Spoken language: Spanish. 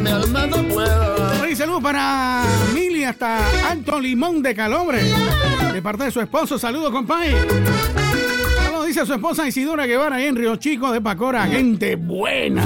mi alma no pueda. Y saludos para Mili hasta Alto Limón de Calobre. De parte de su esposo, saludos, compadre. Saludos, dice su esposa Isidora Guevara ahí en Río Chico de Pacora. Gente buena.